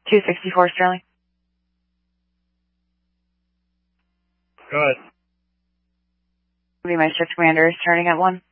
264 Sterling. Go ahead. My shift commander is turning at 1.